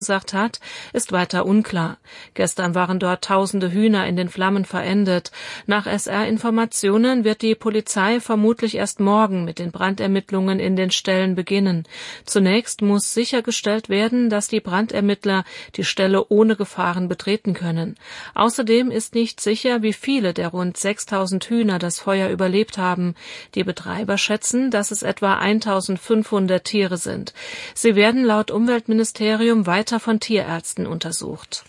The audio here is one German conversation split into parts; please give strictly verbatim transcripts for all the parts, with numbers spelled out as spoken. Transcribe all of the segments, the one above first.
gesagt hat, ist weiter unklar. Gestern waren dort tausende Hühner in den Flammen verendet. Nach S R-Informationen wird die Polizei vermutlich erst morgen mit den Brandermittlungen in den Ställen beginnen. Zunächst muss sichergestellt werden, dass die Brandermittler die Stelle ohne Gefahren betreten können. Außerdem ist nicht sicher, wie viele der rund sechstausend Hühner das Feuer überlebt haben. Die Betreiber schätzen, dass es etwa eintausendfünfhundert Tiere sind. Sie werden laut Umweltministerium weiter von Tierärzten untersucht.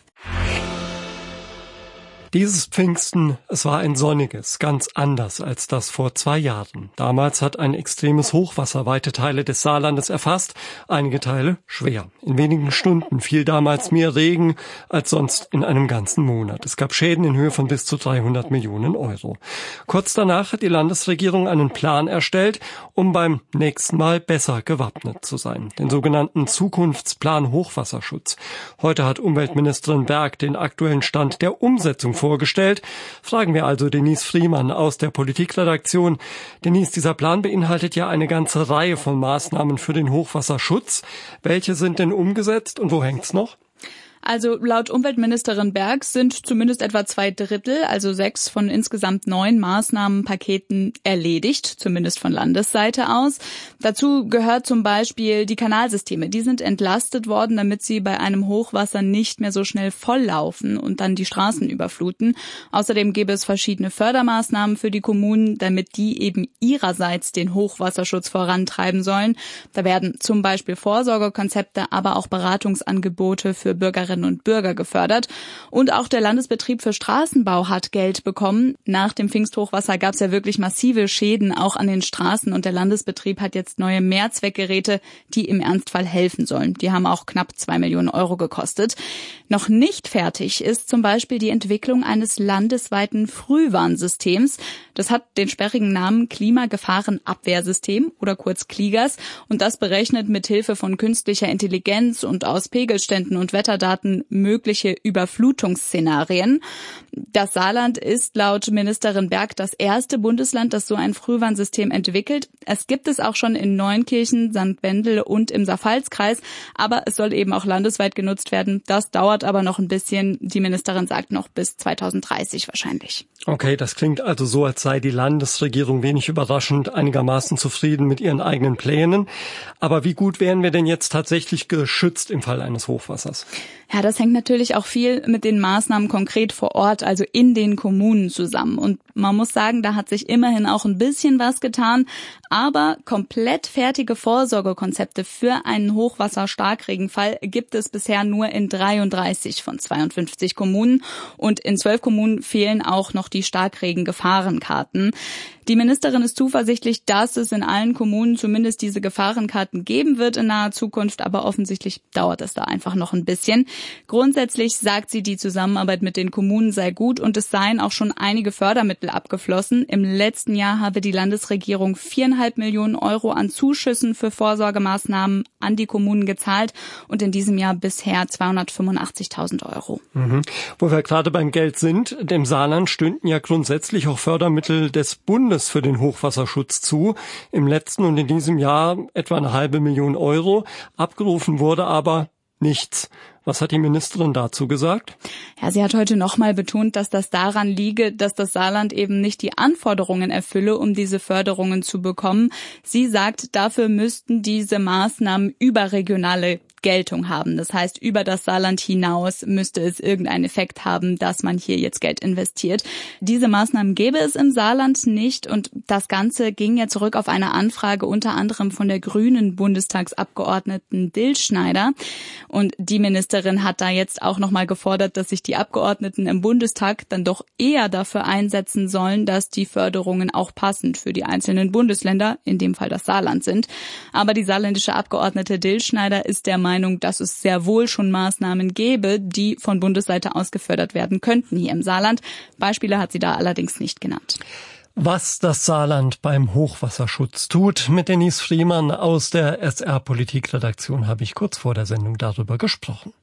Dieses Pfingsten, es war ein sonniges, ganz anders als das vor zwei Jahren. Damals hat ein extremes Hochwasser weite Teile des Saarlandes erfasst, einige Teile schwer. In wenigen Stunden fiel damals mehr Regen als sonst in einem ganzen Monat. Es gab Schäden in Höhe von bis zu dreihundert Millionen Euro. Kurz danach hat die Landesregierung einen Plan erstellt, um beim nächsten Mal besser gewappnet zu sein. Den sogenannten Zukunftsplan Hochwasserschutz. Heute hat Umweltministerin Berg den aktuellen Stand der Umsetzung vorgestellt. Fragen wir also Denise Friemann aus der Politikredaktion. Denise, dieser Plan beinhaltet ja eine ganze Reihe von Maßnahmen für den Hochwasserschutz. Welche sind denn umgesetzt und wo hängt's noch? Also laut Umweltministerin Berg sind zumindest etwa zwei Drittel, also sechs von insgesamt neun Maßnahmenpaketen erledigt, zumindest von Landesseite aus. Dazu gehört zum Beispiel die Kanalsysteme. Die sind entlastet worden, damit sie bei einem Hochwasser nicht mehr so schnell volllaufen und dann die Straßen überfluten. Außerdem gäbe es verschiedene Fördermaßnahmen für die Kommunen, damit die eben ihrerseits den Hochwasserschutz vorantreiben sollen. Da werden zum Beispiel Vorsorgekonzepte, aber auch Beratungsangebote für Bürgerinnen und Bürger gefördert. Und auch der Landesbetrieb für Straßenbau hat Geld bekommen. Nach dem Pfingsthochwasser gab es ja wirklich massive Schäden auch an den Straßen und der Landesbetrieb hat jetzt neue Mehrzweckgeräte, die im Ernstfall helfen sollen. Die haben auch knapp zwei Millionen Euro gekostet. Noch nicht fertig ist zum Beispiel die Entwicklung eines landesweiten Frühwarnsystems. Das hat den sperrigen Namen Klimagefahrenabwehrsystem oder kurz KLIGAS und das berechnet mit Hilfe von künstlicher Intelligenz und aus Pegelständen und Wetterdaten mögliche Überflutungsszenarien. Das Saarland ist laut Ministerin Berg das erste Bundesland, das so ein Frühwarnsystem entwickelt. Es gibt es auch schon in Neunkirchen, Sankt Wendel und im Saarpfalzkreis, aber es soll eben auch landesweit genutzt werden. Das dauert aber noch ein bisschen. Die Ministerin sagt noch bis zweitausenddreißig wahrscheinlich. Okay, das klingt also so, als sei die Landesregierung wenig überraschend einigermaßen zufrieden mit ihren eigenen Plänen. Aber wie gut wären wir denn jetzt tatsächlich geschützt im Fall eines Hochwassers? Ja, das hängt natürlich auch viel mit den Maßnahmen konkret vor Ort, also in den Kommunen zusammen. Und man muss sagen, da hat sich immerhin auch ein bisschen was getan. Aber komplett fertige Vorsorgekonzepte für einen Hochwasser-Starkregenfall gibt es bisher nur in dreiunddreißig von zweiundfünfzig Kommunen. Und in zwölf Kommunen fehlen auch noch die Starkregen-Gefahrenkarten. Die Ministerin ist zuversichtlich, dass es in allen Kommunen zumindest diese Gefahrenkarten geben wird in naher Zukunft, aber offensichtlich dauert es da einfach noch ein bisschen. Grundsätzlich sagt sie, die Zusammenarbeit mit den Kommunen sei gut und es seien auch schon einige Fördermittel abgeflossen. Im letzten Jahr habe die Landesregierung viereinhalb Millionen Euro an Zuschüssen für Vorsorgemaßnahmen an die Kommunen gezahlt und in diesem Jahr bisher zweihundertfünfundachtzigtausend Euro. Mhm. Wo wir gerade beim Geld sind, dem Saarland stünden ja grundsätzlich auch Fördermittel des Bundes für den Hochwasserschutz zu. Im letzten und in diesem Jahr etwa eine halbe Million Euro. Abgerufen wurde aber nichts. Was hat die Ministerin dazu gesagt? Ja, sie hat heute nochmal betont, dass das daran liege, dass das Saarland eben nicht die Anforderungen erfülle, um diese Förderungen zu bekommen. Sie sagt, dafür müssten diese Maßnahmen überregionale Geltung haben. Das heißt, über das Saarland hinaus müsste es irgendeinen Effekt haben, dass man hier jetzt Geld investiert. Diese Maßnahmen gäbe es im Saarland nicht und das Ganze ging ja zurück auf eine Anfrage unter anderem von der grünen Bundestagsabgeordneten Dilschneider und die Ministerin hat da jetzt auch nochmal gefordert, dass sich die Abgeordneten im Bundestag dann doch eher dafür einsetzen sollen, dass die Förderungen auch passend für die einzelnen Bundesländer, in dem Fall das Saarland, sind. Aber die saarländische Abgeordnete Dilschneider ist der Meinung, Meinung, dass es sehr wohl schon Maßnahmen gäbe, die von Bundesseite aus gefördert werden könnten hier im Saarland. Beispiele hat sie da allerdings nicht genannt. Was das Saarland beim Hochwasserschutz tut, mit Denise Friemann aus der S R-Politikredaktion habe ich kurz vor der Sendung darüber gesprochen.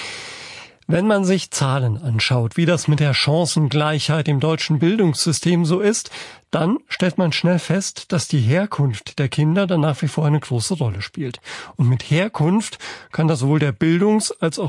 Wenn man sich Zahlen anschaut, wie das mit der Chancengleichheit im deutschen Bildungssystem so ist, dann stellt man schnell fest, dass die Herkunft der Kinder dann nach wie vor eine große Rolle spielt. Und mit Herkunft kann das sowohl der Bildungs- als auch